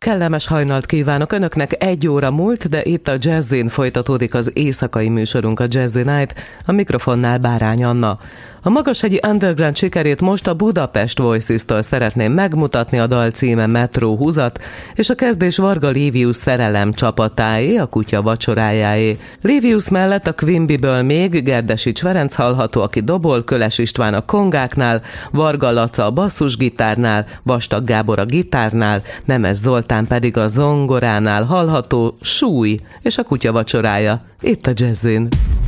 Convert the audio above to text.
Kellemes hajnalt kívánok Önöknek, 1 óra múlt, de itt a Jazzin folytatódik az éjszakai műsorunk, a Jazzy Night, a mikrofonnál Bárány Anna. A magashegyi underground sikerét most a Budapest Voices-től szeretném megmutatni, a dal címe Metro húzat, és a kezdés Varga Livius szerelem csapatáé, a kutya vacsorájáé. Livius mellett a Quimbyből még Gerdesics Ferenc hallható, aki dobol, Köles István a kongáknál, Varga Laca a basszusgitárnál, Vastag Gábor a gitárnál, Nemes Zoltán pedig a zongoránál hallható, Súly és a kutya vacsorája. Itt a Jazzin.